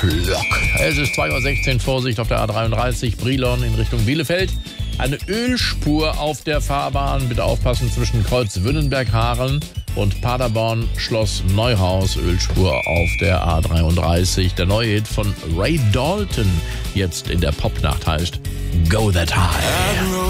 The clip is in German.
Clock. Es ist 2:16 Uhr, Vorsicht auf der A33, Brilon in Richtung Bielefeld. Eine Ölspur auf der Fahrbahn. Bitte aufpassen zwischen Kreuz Wünnenberg-Haaren und Paderborn Schloss Neuhaus. Ölspur auf der A33. Der neue Hit von Ray Dalton jetzt in der Popnacht heißt Go That High.